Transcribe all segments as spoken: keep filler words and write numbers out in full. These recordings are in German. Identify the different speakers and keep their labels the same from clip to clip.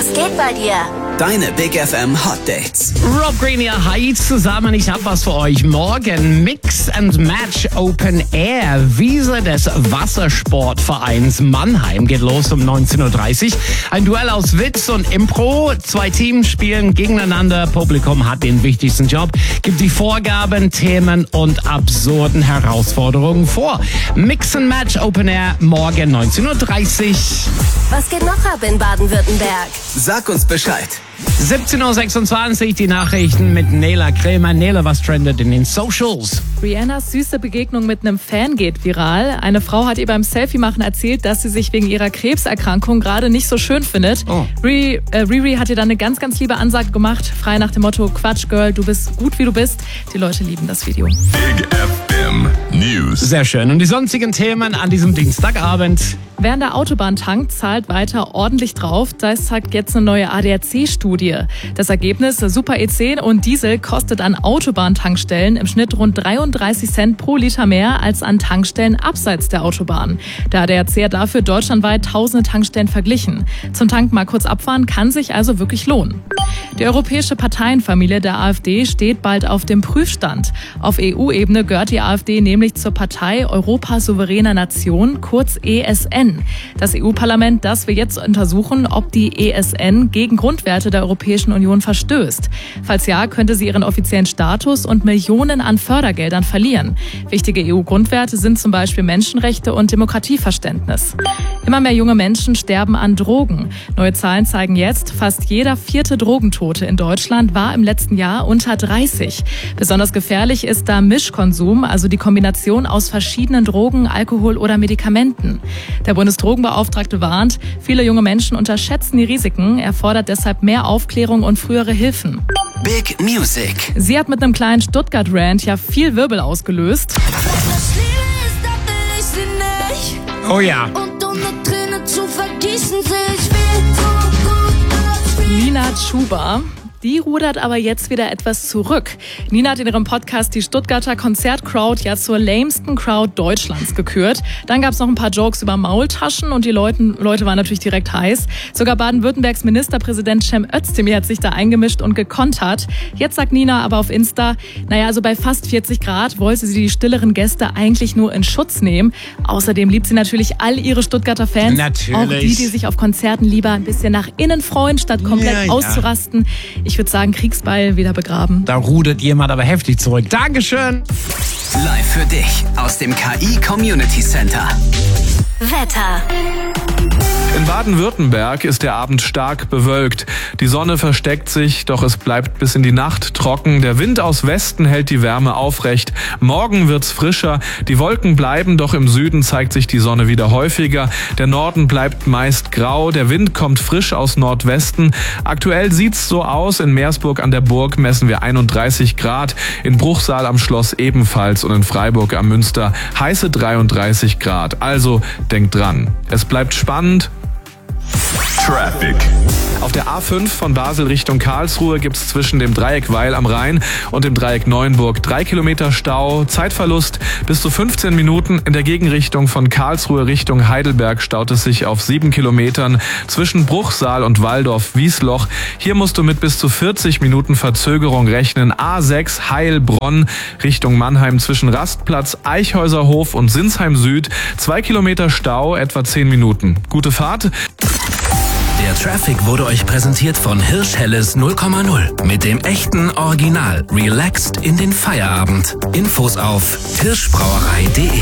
Speaker 1: Was geht bei dir?
Speaker 2: Deine Big F M Hot Dates.
Speaker 3: Rob Green, hi zusammen, ich hab was für euch. Morgen Mix and Match Open Air. Wiese des Wassersportvereins Mannheim geht los um neunzehn Uhr dreißig. Ein Duell aus Witz und Impro. Zwei Teams spielen gegeneinander. Publikum hat den wichtigsten Job, gibt die Vorgaben, Themen und absurden Herausforderungen vor. Mix and Match Open Air morgen neunzehn Uhr dreißig.
Speaker 1: Was geht noch ab in Baden-Württemberg?
Speaker 2: Sag uns Bescheid.
Speaker 3: siebzehn Uhr sechsundzwanzig, die Nachrichten mit Nela Krämer. Nela, was trendet in den Socials?
Speaker 4: Rihannas süße Begegnung mit einem Fan geht viral. Eine Frau hat ihr beim Selfie-Machen erzählt, dass sie sich wegen ihrer Krebserkrankung gerade nicht so schön findet.
Speaker 3: Oh.
Speaker 4: Riri, äh, Riri hat ihr dann eine ganz, ganz liebe Ansage gemacht. Frei nach dem Motto, Quatsch, Girl, du bist gut, wie du bist. Die Leute lieben das Video.
Speaker 5: Big F M News.
Speaker 3: Sehr schön. Und die sonstigen Themen an diesem Dienstagabend.
Speaker 4: Wer an der Autobahn tankt, zahlt weiter ordentlich drauf. Das sagt jetzt eine neue A D A C-Studie. Das Ergebnis, Super E zehn und Diesel kostet an Autobahntankstellen im Schnitt rund dreiunddreißig Cent pro Liter mehr als an Tankstellen abseits der Autobahn. Der A D A C hat dafür deutschlandweit tausende Tankstellen verglichen. Zum Tanken mal kurz abfahren kann sich also wirklich lohnen. Die europäische Parteienfamilie der AfD steht bald auf dem Prüfstand. Auf E U-Ebene gehört die AfD nämlich zur Partei Europa souveräner Nation, kurz E S N. Das E U-Parlament, das wir jetzt untersuchen, ob die E S N gegen Grundwerte der Europäischen Union verstößt. Falls ja, könnte sie ihren offiziellen Status und Millionen an Fördergeldern verlieren. Wichtige E U-Grundwerte sind zum Beispiel Menschenrechte und Demokratieverständnis. Immer mehr junge Menschen sterben an Drogen. Neue Zahlen zeigen jetzt, fast jeder vierte Drogentote in Deutschland war im letzten Jahr unter dreißig. Besonders gefährlich ist da Mischkonsum, also die Kombination aus verschiedenen Drogen, Alkohol oder Medikamenten. Der Bundesdrogenbeauftragte warnt, viele junge Menschen unterschätzen die Risiken. Er fordert deshalb mehr Aufklärung und frühere Hilfen.
Speaker 2: Big Music.
Speaker 4: Sie hat mit einem kleinen Stuttgart-Rant ja viel Wirbel ausgelöst.
Speaker 3: Oh ja.
Speaker 6: Und ohne Tränen zu vergießen sehe ich viel zu gut.
Speaker 4: Nina Chuba. Die rudert aber jetzt wieder etwas zurück. Nina hat in ihrem Podcast die Stuttgarter Konzertcrowd ja zur lamesten Crowd Deutschlands gekürt. Dann gab es noch ein paar Jokes über Maultaschen und die Leute, Leute waren natürlich direkt heiß. Sogar Baden-Württembergs Ministerpräsident Cem Özdemir hat sich da eingemischt und gekontert. Jetzt sagt Nina aber auf Insta, naja, also bei fast vierzig Grad wollte sie die stilleren Gäste eigentlich nur in Schutz nehmen. Außerdem liebt sie natürlich all ihre Stuttgarter Fans.
Speaker 3: Natürlich.
Speaker 4: Auch die, die sich auf Konzerten lieber ein bisschen nach innen freuen, statt komplett
Speaker 3: Ja, ja.
Speaker 4: auszurasten. Ich würde sagen, Kriegsbeil wieder begraben.
Speaker 3: Da rudert jemand aber heftig zurück. Dankeschön.
Speaker 2: Live für dich aus dem K I Community Center.
Speaker 1: Wetter.
Speaker 7: In Baden-Württemberg ist der Abend stark bewölkt. Die Sonne versteckt sich, doch es bleibt bis in die Nacht trocken. Der Wind aus Westen hält die Wärme aufrecht. Morgen wird's frischer. Die Wolken bleiben, doch im Süden zeigt sich die Sonne wieder häufiger. Der Norden bleibt meist grau. Der Wind kommt frisch aus Nordwesten. Aktuell sieht's so aus. In Meersburg an der Burg messen wir einunddreißig Grad. In Bruchsal am Schloss ebenfalls und in Freiburg am Münster heiße dreiunddreißig Grad. Also denkt dran. Es bleibt spannend.
Speaker 5: Traffic.
Speaker 7: Auf der A fünf von Basel Richtung Karlsruhe gibt's zwischen dem Dreieck Weil am Rhein und dem Dreieck Neuenburg drei Kilometer Stau. Zeitverlust bis zu fünfzehn Minuten. In der Gegenrichtung von Karlsruhe Richtung Heidelberg staut es sich auf sieben Kilometern zwischen Bruchsal und Walldorf-Wiesloch. Hier musst du mit bis zu vierzig Minuten Verzögerung rechnen. A sechs Heilbronn Richtung Mannheim zwischen Rastplatz, Eichhäuserhof und Sinsheim Süd. Zwei Kilometer Stau, etwa zehn Minuten. Gute Fahrt.
Speaker 8: Der Traffic wurde euch präsentiert von Hirsch Helles null Komma null. Mit dem echten Original. Relaxed in den Feierabend. Infos auf hirschbrauerei punkt de.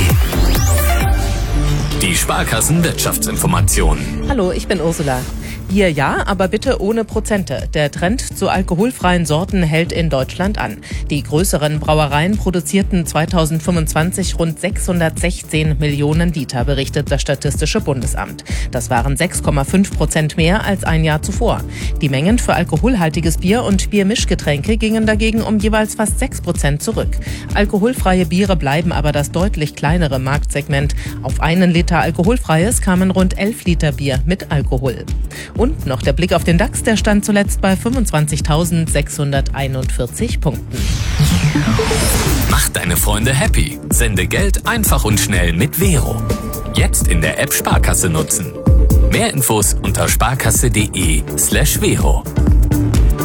Speaker 9: Die Sparkassen Wirtschaftsinformationen.
Speaker 10: Hallo, ich bin Ursula. Bier ja, aber bitte ohne Prozente. Der Trend zu alkoholfreien Sorten hält in Deutschland an. Die größeren Brauereien produzierten zweitausendfünfundzwanzig rund sechshundertsechzehn Millionen Liter, berichtet das Statistische Bundesamt. Das waren sechs Komma fünf Prozent mehr als ein Jahr zuvor. Die Mengen für alkoholhaltiges Bier und Biermischgetränke gingen dagegen um jeweils fast sechs Prozent zurück. Alkoholfreie Biere bleiben aber das deutlich kleinere Marktsegment. Auf einen Liter alkoholfreies kamen rund elf Liter Bier mit Alkohol. Und noch der Blick auf den DAX, der stand zuletzt bei fünfundzwanzigtausendsechshunderteinundvierzig Punkten.
Speaker 9: Mach deine Freunde happy. Sende Geld einfach und schnell mit Vero. Jetzt in der App Sparkasse nutzen. Mehr Infos unter sparkasse.de slash veho.